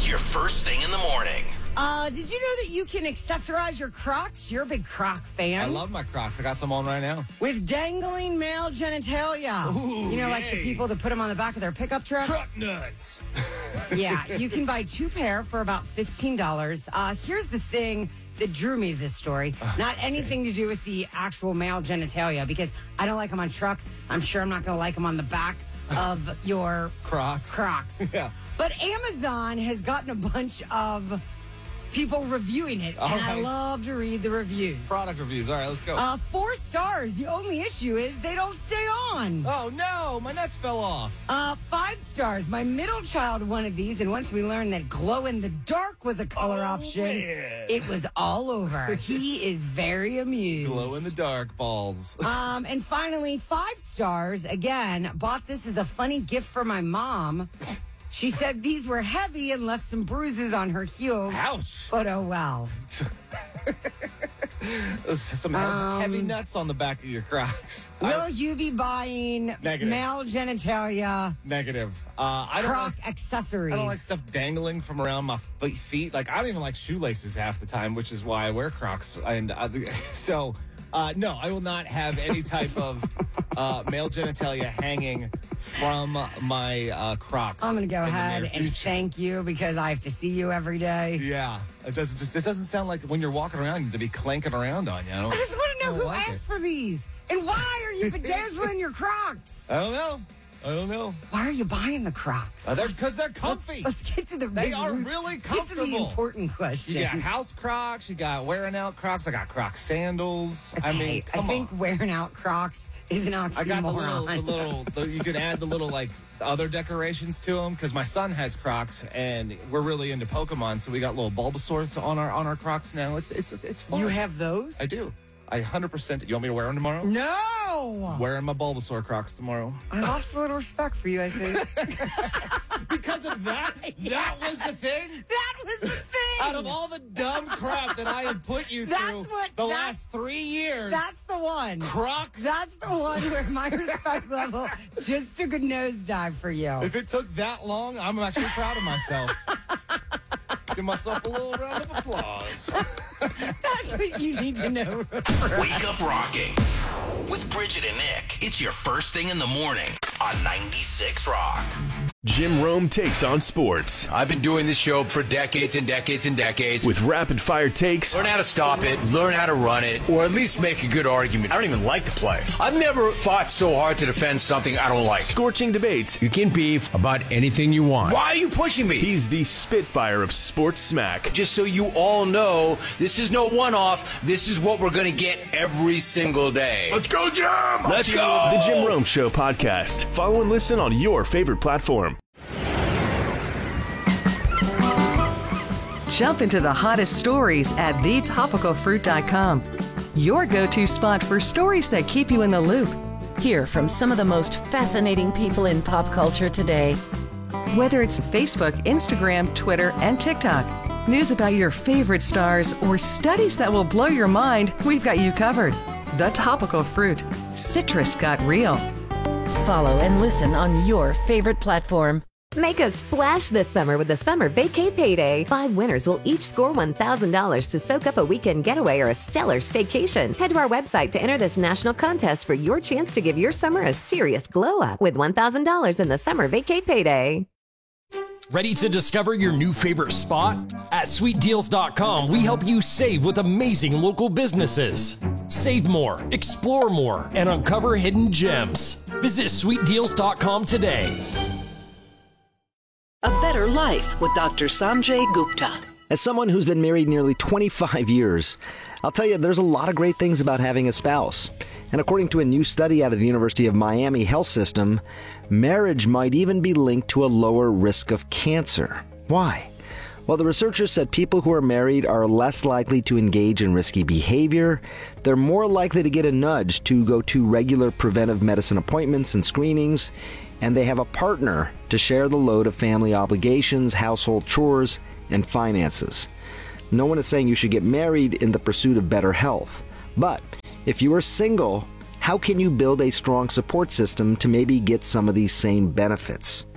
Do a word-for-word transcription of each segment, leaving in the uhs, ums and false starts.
your first thing in the morning. Uh, did you know that you can accessorize your Crocs? You're a big Croc fan. I love my Crocs. I got some on right now. With dangling male genitalia. Ooh, you know, yay. like the people that put them on the back of their pickup trucks? Truck nuts. Yeah, you can buy two pair for about fifteen dollars. Uh, here's the thing that drew me to this story. Not anything to do with the actual male genitalia, because I don't like them on trucks. I'm sure I'm not going to like them on the back of your Crocs. Crocs. Yeah. But Amazon has gotten a bunch of people reviewing it, and I Okay. love to read the reviews. Product reviews. All right, let's go. Uh, four stars. The only issue is they don't stay on. oh, no. My nuts fell off. Uh, five stars. My middle child wanted these, and once we learned that glow in the dark was a color Oh, option, man. it was all over. He is very amused. Glow in the dark balls. Um, and finally, five stars. Again, bought this as a funny gift for my mom. She said these were heavy and left some bruises on her heels. Ouch. But oh well. Some Um, heavy nuts on the back of your Crocs. Will I- you be buying Negative. male genitalia Negative. Uh, I don't Croc like, accessories? I don't like stuff dangling from around my fe- feet. Like, I don't even like shoelaces half the time, which is why I wear Crocs. And uh, so, uh, no, I will not have any type of uh, male genitalia hanging from my uh, Crocs. I'm going to go in the ahead near and future. thank you because I have to see you every day. Yeah, it doesn't just it doesn't sound like when you're walking around to be clanking around on you. I, don't, I just want to know I don't who like asked it. for these and why are you bedazzling your Crocs? I don't know. I don't know. Why are you buying the Crocs? Uh, they're because they're comfy. Let's get to the They big are root- really Get to the comfortable. important question. You got house Crocs. You got wearing out Crocs. I got Croc sandals. I Okay, mean, come I think on. wearing out Crocs is an oxymoron. I got the little, the little. The, you can add the little like other decorations to them because my son has Crocs and we're really into Pokemon, so we got little Bulbasaurs on our on our Crocs now. It's it's it's fun. You have those? I do. I one hundred percent. You want me to wear them tomorrow? No. Wearing my Bulbasaur Crocs tomorrow. I lost a little respect for you, I think. Because of that? That was the thing? That was the thing. Out of all the dumb crap that I have put you That's through what- the that's- last three years, That's the one. Crocs. That's the one where my respect level just took a nosedive for you. If it took that long, I'm actually proud of myself. Give myself a little round of applause. That's what you need to know. Wake up rocking with Bridget and Nick. It's your first thing in the morning on ninety-six Rock. Jim Rome takes on sports I've been doing this show for decades and decades and decades. with rapid fire takes, Learn how to stop it, learn how to run it, or at least make a good argument. I don't even like to play. I've never fought so hard to defend something I don't like. scorching debates. You can beef about anything you want. Why are you pushing me? He's the Spitfire of sports smack. Just so you all know, this is no one-off. This is what we're going to get every single day. Let's go, Jim! Let's go! The Jim Rome Show podcast. Follow and listen on your favorite platform. Jump into the hottest stories at the topical fruit dot com. Your go-to spot for stories that keep you in the loop. Hear from some of the most fascinating people in pop culture today. Whether it's Facebook, Instagram, Twitter, and TikTok, news about your favorite stars, or studies that will blow your mind, we've got you covered. The Topical Fruit. Citrus got real. Follow and listen on your favorite platform. Make a splash this summer with the Summer Vacay Payday. Five winners will each score one thousand dollars to soak up a weekend getaway or a stellar staycation. Head to our website to enter this national contest for your chance to give your summer a serious glow up with one thousand dollars in the Summer Vacay Payday. Ready to discover your new favorite spot? At sweet deals dot com, we help you save with amazing local businesses. Save more, explore more, and uncover hidden gems. Visit sweet deals dot com today. A Better Life with Doctor Sanjay Gupta. As someone who's been married nearly twenty-five years, I'll tell you there's a lot of great things about having a spouse. And according to a new study out of the University of Miami Health System, marriage might even be linked to a lower risk of cancer. Why? Well, the researchers said people who are married are less likely to engage in risky behavior, they're more likely to get a nudge to go to regular preventive medicine appointments and screenings, and they have a partner to share the load of family obligations, household chores, and finances. No one is saying you should get married in the pursuit of better health. But if you are single, how can you build a strong support system to maybe get some of these same benefits?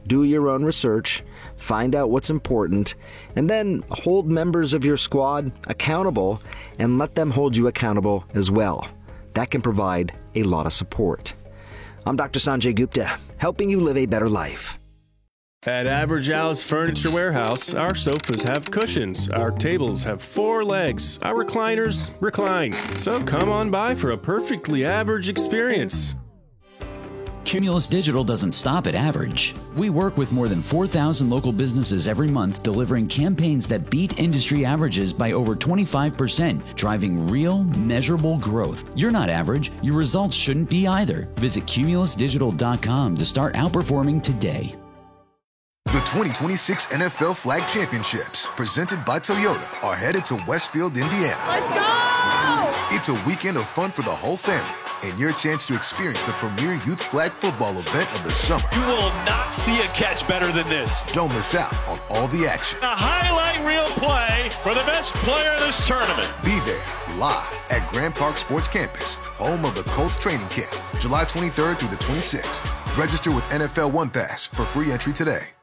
do your own research, find out what's important, and then hold members of your squad accountable and let them hold you accountable as well. That can provide a lot of support. I'm Doctor Sanjay Gupta, helping you live a better life. At Average Al's Furniture Warehouse, our sofas have cushions, our tables have four legs, our recliners recline. So come on by for a perfectly average experience. Cumulus Digital doesn't stop at average. We work with more than four thousand local businesses every month, delivering campaigns that beat industry averages by over twenty-five percent, driving real, measurable growth. You're not average. Your results shouldn't be either. Visit cumulus digital dot com to start outperforming today. The twenty twenty-six N F L Flag Championships, presented by Toyota, are headed to Westfield, Indiana. Let's go! It's a weekend of fun for the whole family and your chance to experience the premier youth flag football event of the summer. You will not see a catch better than this. Don't miss out on all the action. A highlight reel play for the best player in this tournament. Be there live at Grand Park Sports Campus, home of the Colts training camp, July twenty-third through the twenty-sixth. Register with N F L One Pass for free entry today.